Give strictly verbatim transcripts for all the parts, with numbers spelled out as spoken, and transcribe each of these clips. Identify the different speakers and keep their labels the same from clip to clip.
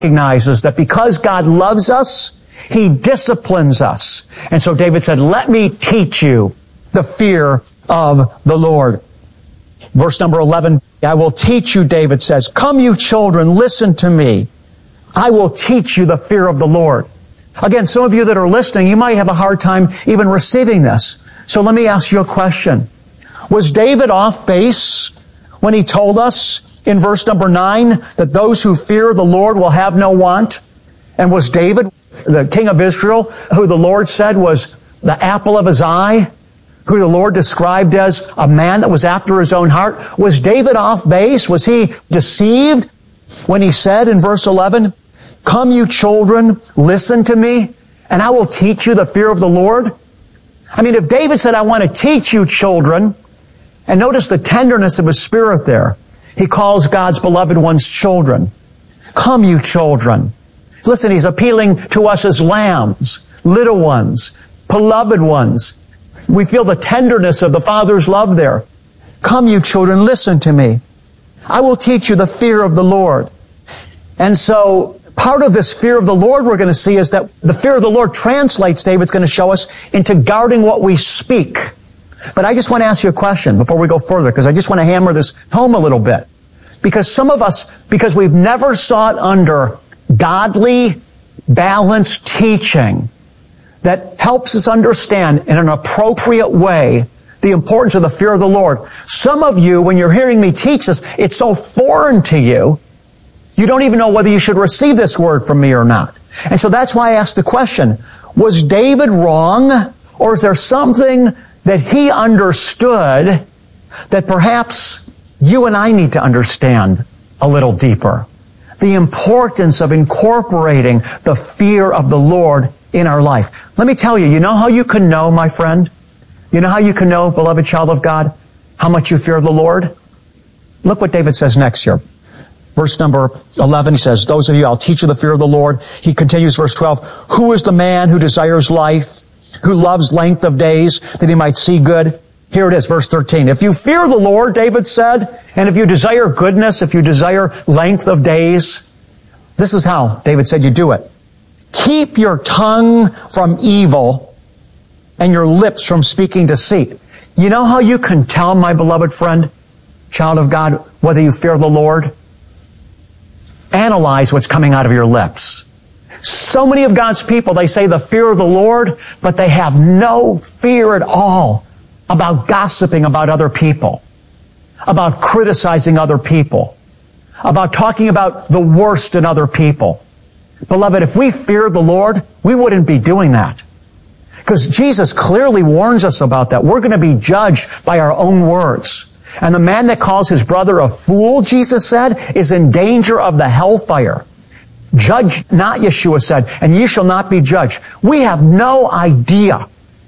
Speaker 1: recognizes that because God loves us, He disciplines us. And so David said, let me teach you the fear of the Lord. Verse number eleven, I will teach you, David says, come you children, listen to me. I will teach you the fear of the Lord. Again, some of you that are listening, you might have a hard time even receiving this. So let me ask you a question. Was David off base when he told us in verse number nine that those who fear the Lord will have no want? And was David, the king of Israel, who the Lord said was the apple of his eye, who the Lord described as a man that was after his own heart, was David off base? Was he deceived when he said in verse eleven, come you children, listen to me, and I will teach you the fear of the Lord? I mean, if David said, I want to teach you children, and notice the tenderness of his spirit there. He calls God's beloved ones children. Come you children. Listen, he's appealing to us as lambs, little ones, beloved ones. We feel the tenderness of the Father's love there. Come you children, listen to me. I will teach you the fear of the Lord. And so part of this fear of the Lord we're going to see is that the fear of the Lord translates, David's going to show us, into guarding what we speak. But I just want to ask you a question before we go further, because I just want to hammer this home a little bit. Because some of us, because we've never sought under godly, balanced teaching that helps us understand in an appropriate way the importance of the fear of the Lord. Some of you, when you're hearing me teach this, it's so foreign to you, you don't even know whether you should receive this word from me or not. And so that's why I asked the question, was David wrong, or is there something that he understood that perhaps you and I need to understand a little deeper? The importance of incorporating the fear of the Lord in our life. Let me tell you, you know how you can know, my friend? You know how you can know, beloved child of God, how much you fear the Lord? Look what David says next here. Verse number eleven, he says, those of you, I'll teach you the fear of the Lord. He continues, verse twelve, who is the man who desires life, who loves length of days, that he might see good? Here it is, verse thirteen. If you fear the Lord, David said, and if you desire goodness, if you desire length of days, this is how, David said, you do it. Keep your tongue from evil and your lips from speaking deceit. You know how you can tell, my beloved friend, child of God, whether you fear the Lord? Analyze what's coming out of your lips. So many of God's people, they say the fear of the Lord, but they have no fear at all about gossiping about other people, about criticizing other people, about talking about the worst in other people. Beloved, if we feared the Lord, we wouldn't be doing that. Because Jesus clearly warns us about that. We're going to be judged by our own words. And the man that calls his brother a fool, Jesus said, is in danger of the hellfire. Judge not, Yeshua said, and ye shall not be judged. We have no idea,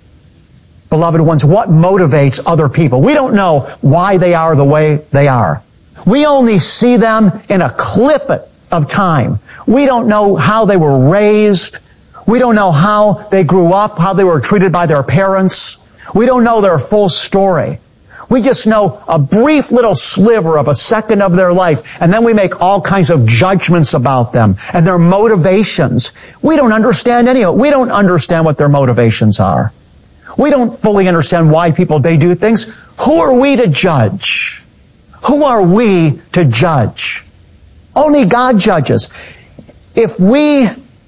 Speaker 1: beloved ones, what motivates other people. We don't know why they are the way they are. We only see them in a clip of time. We don't know how they were raised. We don't know how they grew up, how they were treated by their parents. We don't know their full story. We just know a brief little sliver of a second of their life, and then we make all kinds of judgments about them and their motivations. We don't understand any of it. We don't understand what their motivations are. We don't fully understand why people, they do things. Who are we to judge? Who are we to judge? Only God judges. If we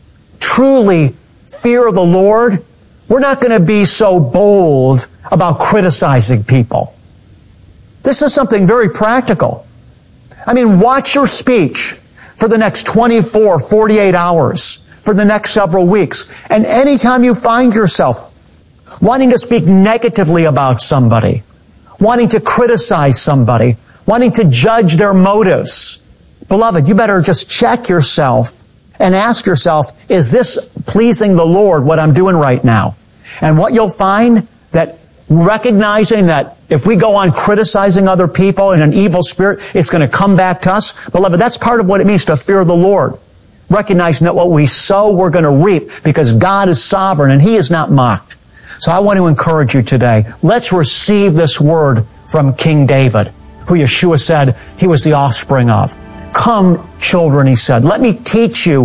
Speaker 1: truly fear the Lord, we're not going to be so bold about criticizing people. This is something very practical. I mean, watch your speech for the next twenty-four, forty-eight hours, for the next several weeks. And anytime you find yourself wanting to speak negatively about somebody, wanting to criticize somebody, wanting to judge their motives, beloved, you better just check yourself and ask yourself, is this pleasing the Lord, what I'm doing right now? And what you'll find, that recognizing that if we go on criticizing other people in an evil spirit, it's going to come back to us. Beloved, that's part of what it means to fear the Lord. Recognizing that what we sow, we're going to reap, because God is sovereign and He is not mocked. So I want to encourage you today. Let's receive this word from King David, who Yeshua said he was the offspring of. Come, children, he said, let me teach you